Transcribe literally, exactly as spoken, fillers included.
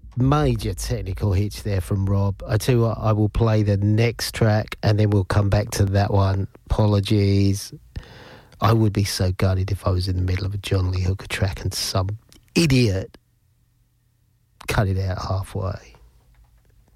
Major technical hitch there from Rob. I tell you what, I will play the next track and then we'll come back to that one. Apologies. I would be so gutted if I was in the middle of a John Lee Hooker track and some idiot cut it out halfway.